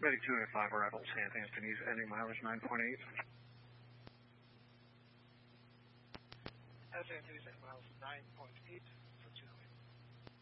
Ready 205 arrival, St. Anthony's, ending mileage 9.8. St. Anthony's, ending mileage 9.8.